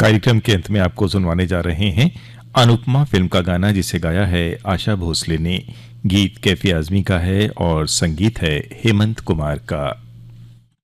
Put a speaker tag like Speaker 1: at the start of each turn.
Speaker 1: कार्यक्रम के अंत में आपको सुनवाने जा रहे हैं अनुपमा फिल्म का गाना, जिसे गाया है आशा भोसले ने। गीत कैफी आजमी का है और संगीत है हेमंत कुमार का।